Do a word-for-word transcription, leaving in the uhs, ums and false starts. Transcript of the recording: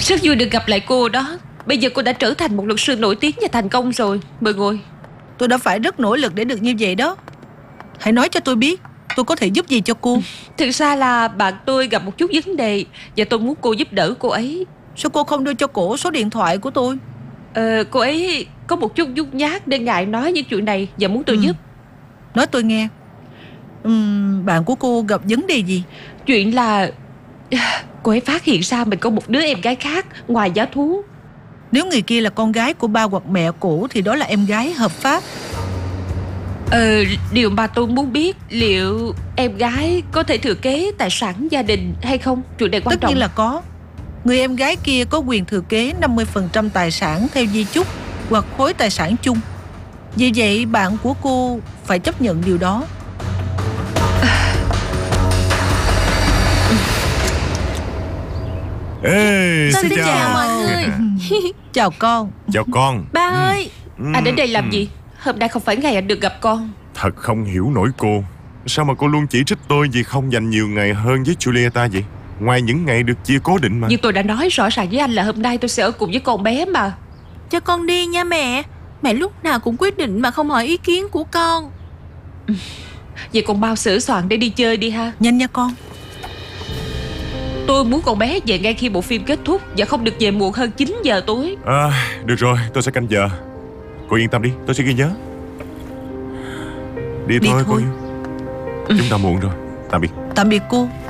Rất vui được gặp lại cô đó. Bây giờ cô đã trở thành một luật sư nổi tiếng và thành công rồi. Mời ngồi. Tôi đã phải rất nỗ lực để được như vậy đó. Hãy nói cho tôi biết tôi có thể giúp gì cho cô. Thực ra là bạn tôi gặp một chút vấn đề và tôi muốn cô giúp đỡ cô ấy. Sao cô không đưa cho cổ số điện thoại của tôi? Ờ, cô ấy có một chút nhút nhát nên ngại nói những chuyện này và muốn tôi ừ. giúp. Nói tôi nghe. uhm, Bạn của cô gặp vấn đề gì? Chuyện là cô ấy phát hiện ra mình có một đứa em gái khác ngoài giá thú. Nếu người kia là con gái của ba hoặc mẹ cổ thì đó là em gái hợp pháp. Ờ, điều mà tôi muốn biết liệu em gái có thể thừa kế tài sản gia đình hay không? Chuyện này quan Tất trọng. nhiên là có. Người em gái kia có quyền thừa kế năm mươi phần trăm tài sản theo di chúc hoặc khối tài sản chung. Vì vậy bạn của cô phải chấp nhận điều đó. Ê, Xin, xin chào. chào mọi người. Chào con. Chào con. Ba ơi. ừ. Anh đến đây làm gì? Hôm nay không phải ngày anh được gặp con. Thật không hiểu nổi cô. Sao mà cô luôn chỉ trích tôi vì không dành nhiều ngày hơn với Julieta vậy? Ngoài những ngày được chia cố định mà. Nhưng tôi đã nói rõ ràng với anh là hôm nay tôi sẽ ở cùng với con bé mà. Cho con đi nha mẹ. Mẹ lúc nào cũng quyết định mà không hỏi ý kiến của con. Vậy con mau sửa soạn để đi chơi đi ha. Nhanh nha con. Tôi muốn con bé về ngay khi bộ phim kết thúc và không được về muộn hơn chín giờ tối. À, được rồi, tôi sẽ canh giờ. Cô yên tâm đi, tôi sẽ ghi nhớ. Đi, Đi thôi, thôi. cô yêu. Chúng ta muộn rồi. Tạm biệt. Tạm biệt cô.